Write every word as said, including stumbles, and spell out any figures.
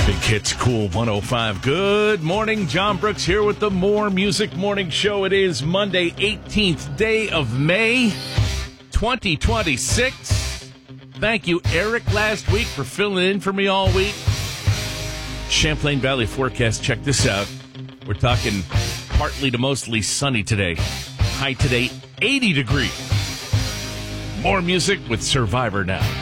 Big Hits Cool one oh five. Good morning. John Brooks here with the More Music Morning Show. It is Monday, eighteenth day of May, twenty twenty-six. Thank you, Eric, last week for filling in for me all week. Champlain Valley forecast. Check this out. We're talking partly to mostly sunny today. High today, eighty degrees. More music with Survivor now.